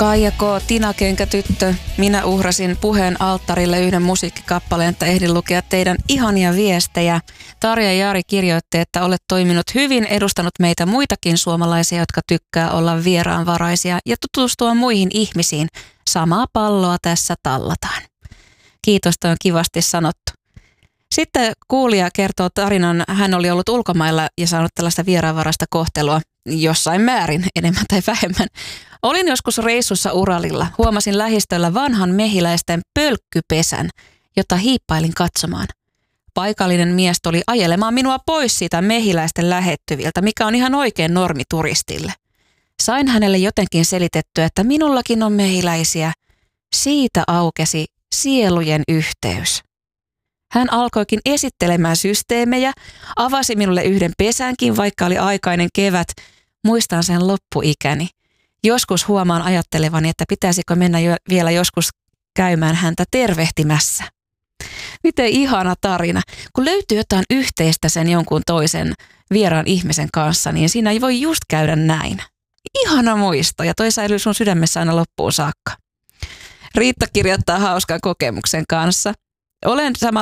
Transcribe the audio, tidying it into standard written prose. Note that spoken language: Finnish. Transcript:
Kaija K. Tina Kenkätyttö. Minä uhrasin puheen alttarille yhden musiikkikappaleen, että ehdin lukea teidän ihania viestejä. Tarja ja Jari kirjoitti, että olet toiminut hyvin, edustanut meitä muitakin suomalaisia, jotka tykkää olla vieraanvaraisia ja tutustua muihin ihmisiin. Samaa palloa tässä tallataan. Kiitos, toi on kivasti sanottu. Sitten kuulija kertoo tarinan, hän oli ollut ulkomailla ja saanut tällaista vieraanvaraista kohtelua jossain määrin, enemmän tai vähemmän. Olin joskus reissussa Uralilla. Huomasin lähistöllä vanhan mehiläisten pölkkypesän, jota hiippailin katsomaan. Paikallinen mies tuli ajelemaan minua pois siitä mehiläisten lähettyviltä, mikä on ihan oikein normi turistille. Sain hänelle jotenkin selitettyä, että minullakin on mehiläisiä. Siitä aukesi sielujen yhteys. Hän alkoikin esittelemään systeemejä, avasi minulle yhden pesänkin, vaikka oli aikainen kevät. Muistan sen loppuikäni. Joskus huomaan ajattelevani, että pitäisikö mennä vielä joskus käymään häntä tervehtimässä. Miten ihana tarina. Kun löytyy jotain yhteistä sen jonkun toisen vieraan ihmisen kanssa, niin siinä ei voi just käydä näin. Ihana muisto ja toi säilyy sun sydämessä aina loppuun saakka. Riitta kirjoittaa hauskan kokemuksen kanssa. Olen samalla